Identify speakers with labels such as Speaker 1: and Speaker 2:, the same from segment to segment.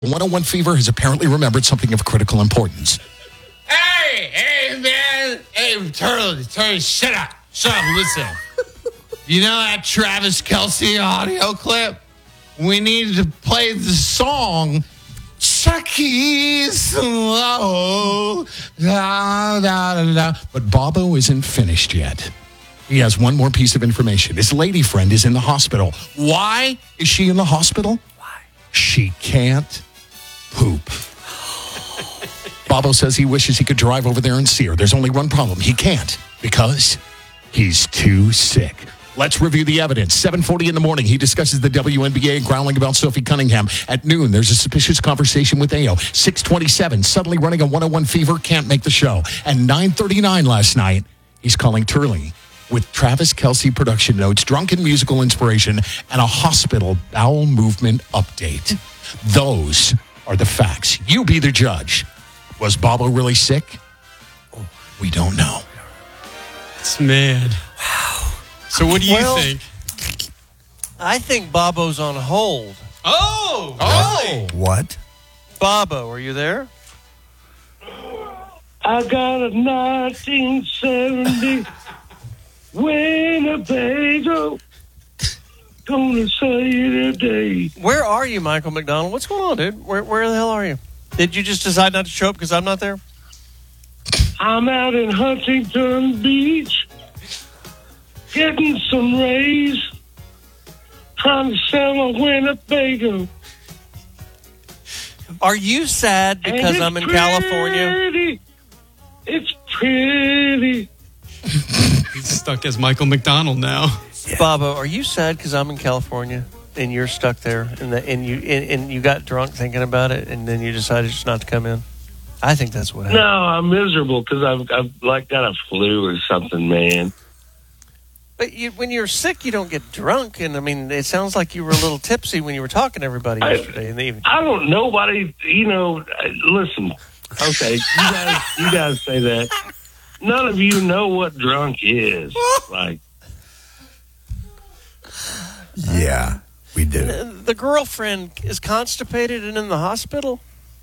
Speaker 1: 101 Fever has apparently remembered something of critical importance.
Speaker 2: Hey, man. Hey, Turtle, shut up. Listen. You know that Travis Kelce audio clip? We need to play the song Chucky Slow. Da, da, da, da.
Speaker 1: But Bobo isn't finished yet. He has one more piece of information. His lady friend is in the hospital. Why is she in the hospital? Why? She can't poop. Bobo says he wishes he could drive over there and see her. There's only one problem. He can't because he's too sick. Let's review the evidence. 7:40 in the morning, he discusses the WNBA growling about Sophie Cunningham. At noon, there's a suspicious conversation with Ayo. 6:27, suddenly running a 101 Fever, can't make the show. And 9:39 last night, he's calling Turley with Travis Kelce production notes, drunken musical inspiration, and a hospital bowel movement update. Those are the facts. You be the judge. Was Bobo really sick? We don't know.
Speaker 3: It's mad. Wow. So what do you think?
Speaker 4: I think Bobo's on hold.
Speaker 3: Oh!
Speaker 5: What?
Speaker 4: Bobo, are you there?
Speaker 6: I got a 1970 Winnebago. Gonna say it today.
Speaker 4: Where are you, Michael McDonald? What's going on, dude? Where the hell are you? Did you just decide not to show up because I'm not there?
Speaker 6: I'm out in Huntington Beach, getting some rays, trying to sell a Winnebago.
Speaker 4: Are you sad because I'm in California?
Speaker 6: It's pretty.
Speaker 3: He's stuck as Michael McDonald now.
Speaker 4: Yeah. Bobo, are you sad because I'm in California and you're stuck there and you got drunk thinking about it and then you decided just not to come in? I think that's what happened.
Speaker 6: No, I'm miserable because I've like got a flu or something, man.
Speaker 4: But when you're sick, you don't get drunk. And I mean, it sounds like you were a little tipsy when you were talking to everybody yesterday in the evening.
Speaker 6: I don't. Nobody. Listen. Okay, you guys say that. None of you know what drunk is. Like,
Speaker 5: yeah, we do.
Speaker 4: The girlfriend is constipated and in the hospital.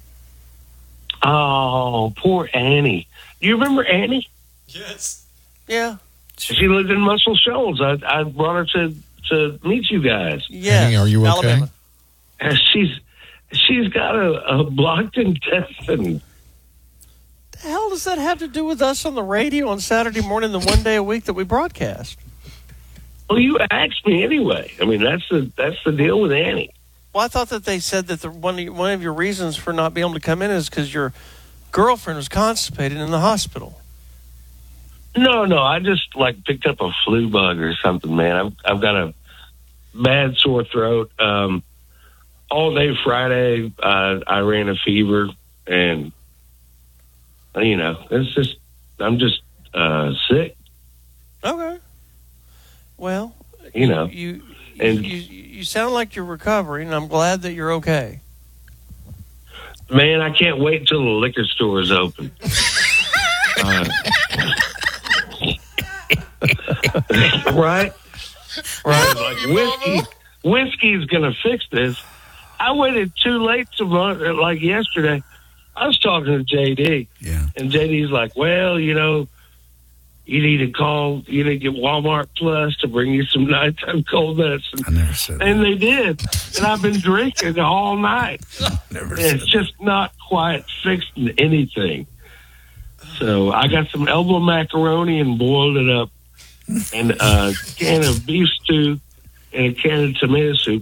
Speaker 6: Oh, poor Annie. Do you remember Annie?
Speaker 3: Yes.
Speaker 4: Yeah.
Speaker 6: She lived in Muscle Shoals. I brought her to meet you guys.
Speaker 4: Yeah.
Speaker 1: Annie, are you okay?
Speaker 4: Alabama.
Speaker 6: And she's got a blocked intestine.
Speaker 4: The hell does that have to do with us on the radio on Saturday morning, the one day a week that we broadcast?
Speaker 6: Well, you asked me anyway. I mean, that's the deal with Annie.
Speaker 4: Well, I thought that they said that one of your reasons for not being able to come in is because your girlfriend was constipated in the hospital.
Speaker 6: No, I just picked up a flu bug or something, man. I've got a bad sore throat. All day Friday, I ran a fever, and it's just I'm just sick.
Speaker 4: Okay. Well, you sound like you're recovering, and I'm glad that you're okay.
Speaker 6: Man, I can't wait until the liquor store is open. Right? Like whiskey's gonna fix this. I waited too late like yesterday. I was talking to JD.
Speaker 5: Yeah.
Speaker 6: And JD's like, well, you need to get Walmart Plus to bring you some nighttime cold medicine.
Speaker 5: I never said that.
Speaker 6: And they did. And I've been drinking all night. It's just not quite fixing anything. So I got some elbow macaroni and boiled it up, and a can of beef stew and a can of tomato soup.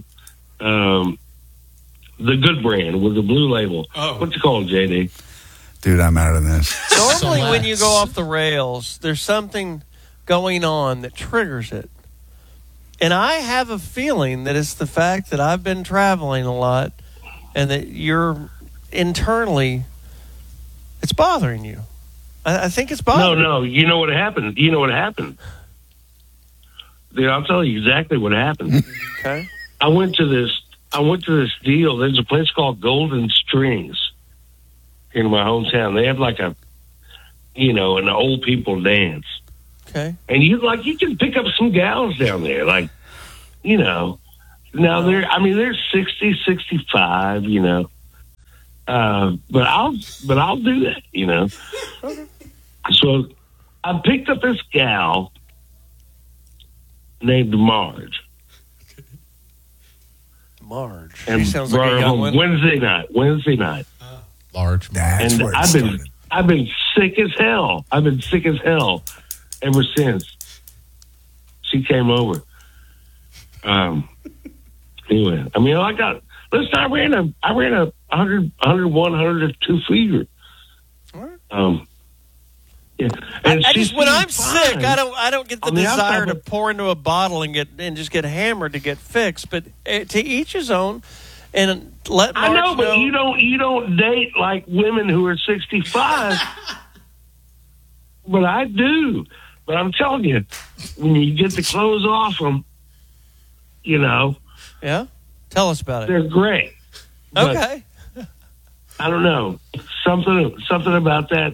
Speaker 6: The good brand with the blue label.
Speaker 3: Oh.
Speaker 6: What's it called, JD?
Speaker 5: Dude, I'm out of this.
Speaker 4: Normally when you go off the rails, there's something going on that triggers it. And I have a feeling that it's the fact that I've been traveling a lot and that you're internally, it's bothering you. I think it's bothering you.
Speaker 6: No. You know what happened? Dude, I'll tell you exactly what happened.
Speaker 4: Okay.
Speaker 6: I went to this deal. There's a place called Golden Strings here in my hometown. They have like an old people dance.
Speaker 4: Okay.
Speaker 6: And you can pick up some gals down there. Now they're 60, 65, But I'll do that, you know. So I picked up this gal named Marge.
Speaker 4: Marge.
Speaker 6: And
Speaker 4: She sounds
Speaker 6: brought
Speaker 4: like a
Speaker 6: her
Speaker 4: young
Speaker 6: home
Speaker 4: one.
Speaker 6: Wednesday night.
Speaker 1: Large.
Speaker 5: That's
Speaker 6: And
Speaker 5: where it
Speaker 6: I've
Speaker 5: started.
Speaker 6: been sick as hell. I've been sick as hell ever since she came over. Anyway, I mean, I ran a 101, 102 feeder. Yeah. And
Speaker 4: I
Speaker 6: she
Speaker 4: just when
Speaker 6: seemed
Speaker 4: I'm sick,
Speaker 6: fine.
Speaker 4: I don't get the
Speaker 6: On the
Speaker 4: desire
Speaker 6: outside,
Speaker 4: to
Speaker 6: but-
Speaker 4: pour into a bottle and just get hammered to get fixed. But to each his own. And let Marge
Speaker 6: I know, but you don't date like women who are 65. But I do. But I'm telling you, when you get the clothes off them, you know,
Speaker 4: Yeah, tell us about it.
Speaker 6: they're great. But
Speaker 4: Okay.
Speaker 6: I don't know, something about that.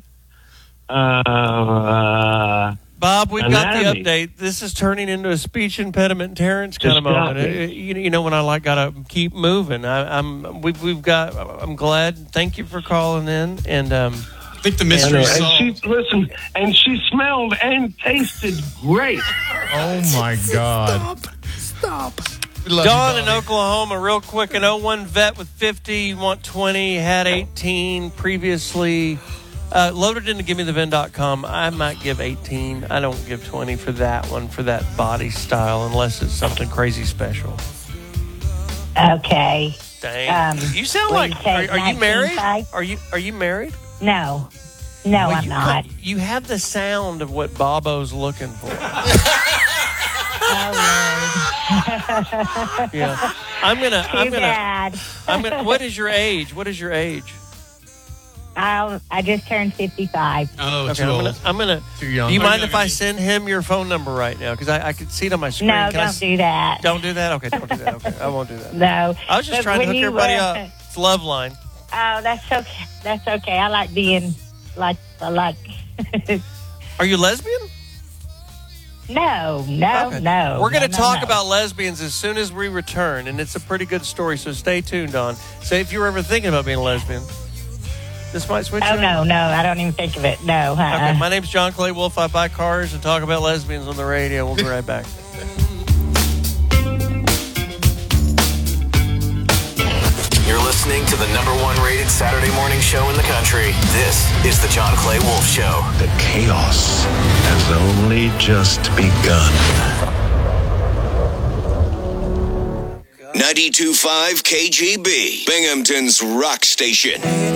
Speaker 4: Bob, we've got the
Speaker 6: anatomy.
Speaker 4: update. This is turning into a speech impediment Terrence kind of
Speaker 6: Just got
Speaker 4: moment.
Speaker 6: me.
Speaker 4: You know when I gotta keep moving. I'm glad. Thank you for calling in. And
Speaker 3: I think the
Speaker 6: And
Speaker 3: mystery
Speaker 6: and she smelled and tasted great.
Speaker 1: Oh, my God.
Speaker 5: Stop.
Speaker 1: We love
Speaker 4: Don
Speaker 1: you,
Speaker 4: in
Speaker 1: Bobby.
Speaker 4: Oklahoma, real quick, an 01 vet with 50, you want 20, had 18 previously. Loaded into GimmeTheVin.com. I might give 18. I don't give 20 for that one, for that body style, unless it's something crazy special.
Speaker 7: Okay.
Speaker 4: Dang. You sound
Speaker 7: what
Speaker 4: like,
Speaker 7: do you say,
Speaker 4: are you married?
Speaker 7: 19.5?
Speaker 4: Are you married?
Speaker 7: No. No,
Speaker 4: Well,
Speaker 7: I'm not.
Speaker 4: You have the sound of what Bobo's looking for.
Speaker 7: Oh,
Speaker 4: Yeah. I'm
Speaker 7: Lord. Too bad.
Speaker 4: what is your age? What is your age?
Speaker 7: I just turned 55.
Speaker 3: Oh,
Speaker 4: Okay,
Speaker 3: too old.
Speaker 4: I'm gonna.
Speaker 1: Too young.
Speaker 4: Do you
Speaker 3: Oh,
Speaker 4: mind
Speaker 3: no,
Speaker 4: if I
Speaker 3: no.
Speaker 4: send him your phone number right now? Because I could see it on my screen.
Speaker 7: No,
Speaker 4: Can I
Speaker 7: don't do that.
Speaker 4: Don't do that? Okay, don't do that. Okay, I won't do that.
Speaker 7: No.
Speaker 4: I was just
Speaker 7: But
Speaker 4: trying to
Speaker 7: when
Speaker 4: hook
Speaker 7: you,
Speaker 4: everybody up. It's Loveline.
Speaker 7: Oh, that's okay. That's okay. I like being like.
Speaker 4: Are you lesbian?
Speaker 7: No.
Speaker 4: Okay.
Speaker 7: No.
Speaker 4: We're going to
Speaker 7: No,
Speaker 4: talk
Speaker 7: no.
Speaker 4: about lesbians as soon as we return, and it's a pretty good story, so stay tuned on. Say if you're ever thinking about being a lesbian, this might switch
Speaker 7: Oh,
Speaker 4: you.
Speaker 7: no. I don't even think of it. No.
Speaker 4: Okay, my name's John Clay Wolf. I buy cars and talk about lesbians on the radio. We'll be right back.
Speaker 8: You're listening to the #1 rated Saturday morning show in the country. This is the John Clay Wolf Show.
Speaker 9: The chaos has only just begun.
Speaker 8: 92.5 KGB, Binghamton's rock station.